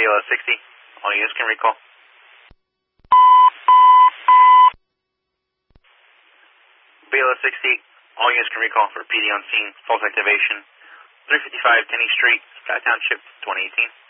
BLS 60. All units can recall. BLS 60. All units can recall for PD on scene. False activation. 355 Tenney Street, Sky Township, 2018.